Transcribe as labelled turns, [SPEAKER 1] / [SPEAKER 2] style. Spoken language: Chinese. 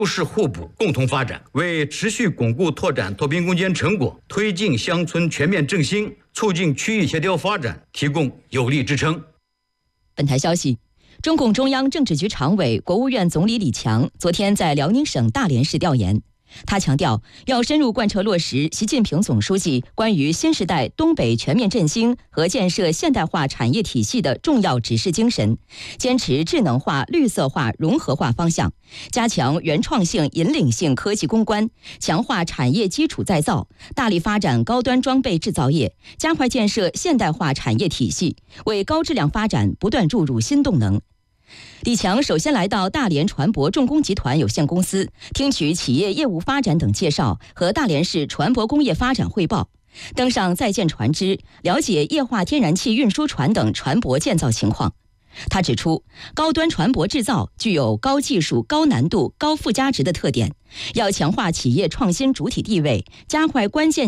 [SPEAKER 1] 优势互补，共同发展，为持续巩固拓展脱贫攻坚成果、推进乡村全面振兴、促进区域协调发展提供有力支撑。
[SPEAKER 2] 本台消息，中共中央政治局常委、国务院总理李强昨天在辽宁省大连市调研。他强调，要深入贯彻落实习近平总书记关于新时代东北全面振兴和建设现代化产业体系的重要指示精神，坚持智能化、绿色化、融合化方向，加强原创性、引领性科技攻关，强化产业基础再造，大力发展高端装备制造业，加快建设现代化产业体系，为高质量发展不断注入新动能。李强首先来到大连船舶重工集团有限公司，听取企业业务发展等介绍和大连市船舶工业发展汇报，登上在建船只，了解液化天然气运输船等船舶建造情况。他指出，高端船舶制造具有高技术、高难度、高附加值的特点，要强化企业创新主体地位，加快关键